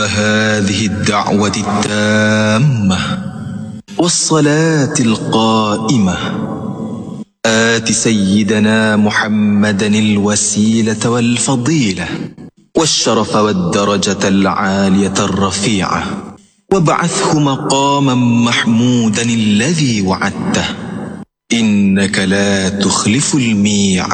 هذه الدعوة التامة والصلاة القائمة آت سيدنا محمدا الوسيلة والفضيلة والشرف والدرجة العالية الرفيعة وابعثه مقاما محمودا الذي وعدته إنك لا تخلف الميعاد.